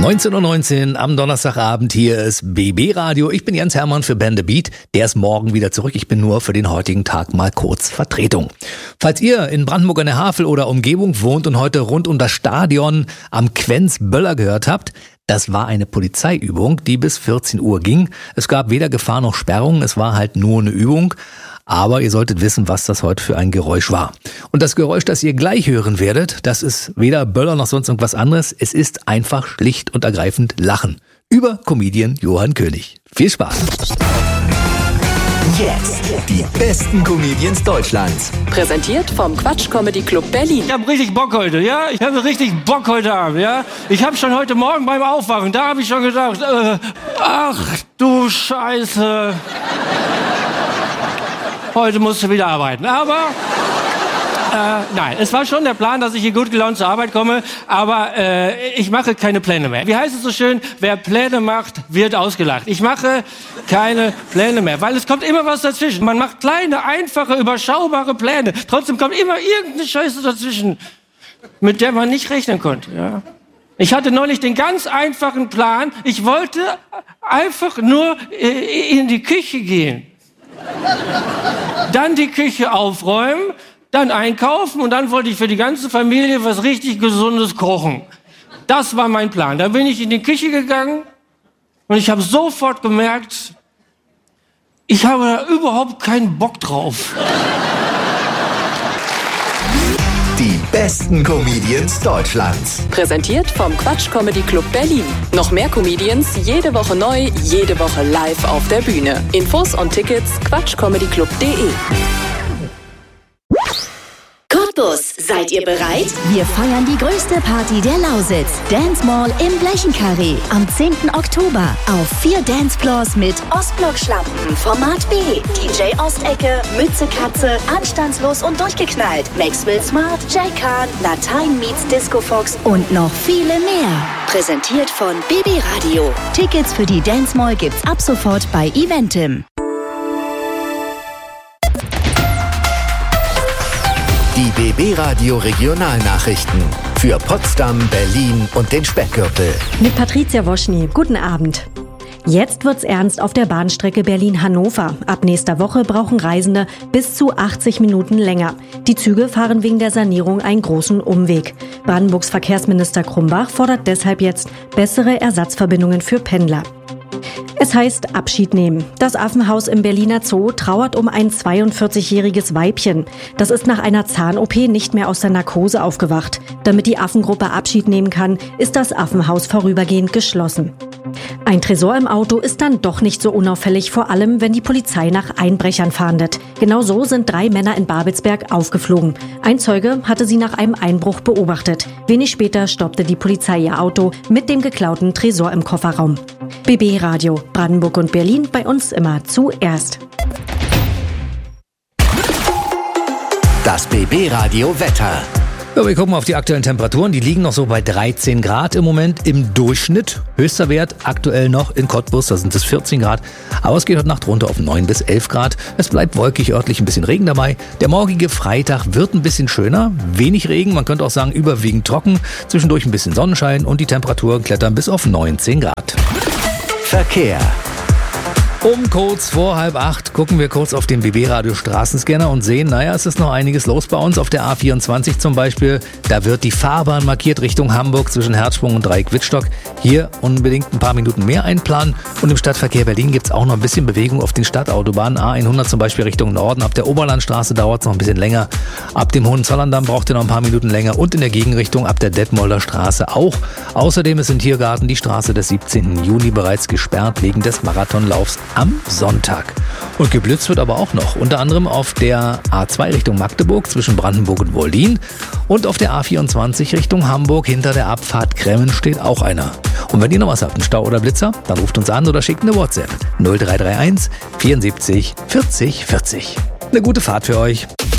19:19 Uhr am Donnerstagabend, hier ist BB Radio. Ich bin Jens Hermann für Ben the Beat. Der ist morgen wieder zurück. Ich bin nur für den heutigen Tag mal kurz Vertretung. Falls ihr in Brandenburg an der Havel oder Umgebung wohnt und heute rund um das Stadion am Quenz Böller gehört habt, das war eine Polizeiübung, die bis 14 Uhr ging. Es gab weder Gefahr noch Sperrung, es war halt nur eine Übung. Aber ihr solltet wissen, was das heute für ein Geräusch war. Und das Geräusch, das ihr gleich hören werdet, das ist weder Böller noch sonst irgendwas anderes. Es ist einfach schlicht und ergreifend Lachen. Über Comedian Johann König. Viel Spaß. Jetzt die besten Comedians Deutschlands. Präsentiert vom Quatsch Comedy Club Berlin. Ich habe richtig Bock heute, ja? Ich habe richtig Bock heute Abend, ja? Ich habe schon heute Morgen beim Aufwachen, da habe ich schon gedacht, ach du Scheiße. Heute musst du wieder arbeiten. Aber, nein, es war schon der Plan, dass ich hier gut gelaunt zur Arbeit komme. Aber ich mache keine Pläne mehr. Wie heißt es so schön? Wer Pläne macht, wird ausgelacht. Ich mache keine Pläne mehr, weil es kommt immer was dazwischen. Man macht kleine, einfache, überschaubare Pläne. Trotzdem kommt immer irgendeine Scheiße dazwischen, mit der man nicht rechnen konnte. Ja? Ich hatte neulich den ganz einfachen Plan. Ich wollte einfach nur in die Küche gehen. Dann die Küche aufräumen, dann einkaufen und dann wollte ich für die ganze Familie was richtig Gesundes kochen. Das war mein Plan. Dann bin ich in die Küche gegangen und ich habe sofort gemerkt, ich habe da überhaupt keinen Bock drauf. Die besten Comedians Deutschlands. Präsentiert vom Quatsch Comedy Club Berlin. Noch mehr Comedians, jede Woche neu, jede Woche live auf der Bühne. Infos und Tickets quatschcomedyclub.de. Cottbus, seid ihr bereit? Wir feiern die größte Party der Lausitz. Dance Mall im Blechenkarree. Am 10. Oktober auf 4 Dancefloors mit Ostblock-Schlampen, Format B, DJ Ostecke, Mütze Katze, Anstandslos und durchgeknallt, Maxwell Smart, Jay Khan, Latein meets Disco Fox und noch viele mehr. Präsentiert von BB Radio. Tickets für die Dance Mall gibt's ab sofort bei Eventim. Die BB Radio Regionalnachrichten für Potsdam, Berlin und den Speckgürtel. Mit Patricia Woschny. Guten Abend. Jetzt wird's ernst auf der Bahnstrecke Berlin-Hannover. Ab nächster Woche brauchen Reisende bis zu 80 Minuten länger. Die Züge fahren wegen der Sanierung einen großen Umweg. Brandenburgs Verkehrsminister Krumbach fordert deshalb jetzt bessere Ersatzverbindungen für Pendler. Es heißt Abschied nehmen. Das Affenhaus im Berliner Zoo trauert um ein 42-jähriges Weibchen. Das ist nach einer Zahn-OP nicht mehr aus der Narkose aufgewacht. Damit die Affengruppe Abschied nehmen kann, ist das Affenhaus vorübergehend geschlossen. Ein Tresor im Auto ist dann doch nicht so unauffällig, vor allem wenn die Polizei nach Einbrechern fahndet. Genau so sind 3 Männer in Babelsberg aufgeflogen. Ein Zeuge hatte sie nach einem Einbruch beobachtet. Wenig später stoppte die Polizei ihr Auto mit dem geklauten Tresor im Kofferraum. BB Radio, Brandenburg und Berlin, bei uns immer zuerst. Das BB Radio Wetter. Ja, wir gucken mal auf die aktuellen Temperaturen. Die liegen noch so bei 13 Grad im Moment im Durchschnitt. Höchster Wert aktuell noch in Cottbus, da sind es 14 Grad. Aber es geht heute Nacht runter auf 9 bis 11 Grad. Es bleibt wolkig, örtlich ein bisschen Regen dabei. Der morgige Freitag wird ein bisschen schöner. Wenig Regen, man könnte auch sagen überwiegend trocken. Zwischendurch ein bisschen Sonnenschein und die Temperaturen klettern bis auf 19 Grad. Verkehr. Um kurz vor 7:30 gucken wir kurz auf den BB-Radio Straßenscanner und sehen, naja, es ist noch einiges los bei uns. Auf der A24 zum Beispiel, da wird die Fahrbahn markiert Richtung Hamburg zwischen Herzsprung und Dreieck-Wittstock. Hier unbedingt ein paar Minuten mehr einplanen. Und im Stadtverkehr Berlin gibt's auch noch ein bisschen Bewegung auf den Stadtautobahnen. A100 zum Beispiel Richtung Norden. Ab der Oberlandstraße dauert es noch ein bisschen länger. Ab dem Hohenzollerndamm braucht ihr noch ein paar Minuten länger. Und in der Gegenrichtung ab der Detmolder Straße auch. Außerdem ist in Tiergarten die Straße des 17. Juni bereits gesperrt wegen des Marathonlaufs am Sonntag. Und geblitzt wird aber auch noch. Unter anderem auf der A2 Richtung Magdeburg zwischen Brandenburg und Woldin. Und auf der A24 Richtung Hamburg hinter der Abfahrt Kremmen steht auch einer. Und wenn ihr noch was habt, einen Stau oder Blitzer, dann ruft uns an oder schickt eine WhatsApp. 0331 74 40 40. Eine gute Fahrt für euch.